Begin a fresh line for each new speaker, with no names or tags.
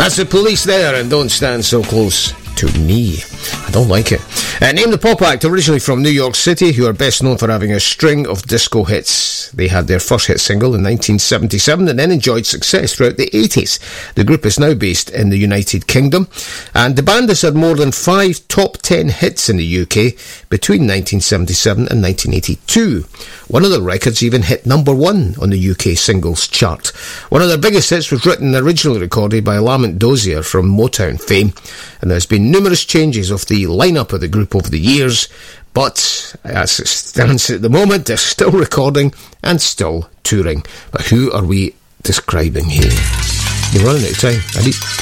That's the Police there, and Don't Stand So Close to Me. I don't like it. Name the Pop Act, originally from New York City, who are best known for having a string of disco hits. They had their first hit single in 1977 and then enjoyed success throughout the 80s. The group is now based in the United Kingdom, and the band has had more than 5 top 10 hits in the UK between 1977 and 1982. One of their records even hit number 1 on the UK singles chart. One of their biggest hits was written and originally recorded by Lamont Dozier from Motown fame, and there's been numerous changes of the lineup of the group over the years, but as it stands at the moment, they're still recording and still touring. But who are we describing here? You're running out of time, Andy.